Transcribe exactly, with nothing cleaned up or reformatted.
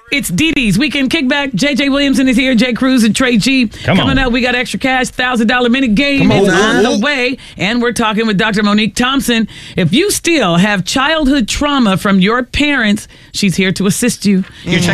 It's Dee Dee's Weekend Kickback. J J Williamson is here. Jay Cruz and Trey G. Come Coming on. up, we got extra cash. one thousand dollars minute game is on the way. And we're talking with Doctor Monique Thompson. If you still have childhood trauma from your parents, she's here to assist you. You're